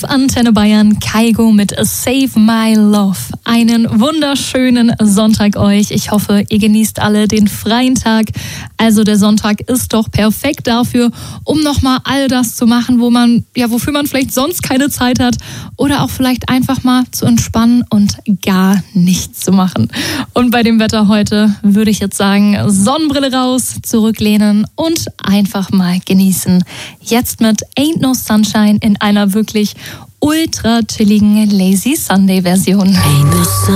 auf Antenne Bayern, Kygo mit Save My Love. Einen wunderschönen Sonntag euch. Ich hoffe, ihr genießt alle den freien Tag. Also der Sonntag ist doch perfekt dafür, um nochmal all das zu machen, wofür man vielleicht sonst keine Zeit hat oder auch vielleicht einfach mal zu entspannen und gar nichts zu machen. Und bei dem Wetter heute würde ich jetzt sagen, Sonnenbrille raus, zurücklehnen und einfach mal genießen. Jetzt mit Ain't No Sunshine in einer wirklich ultra chilligen Lazy Sunday Version.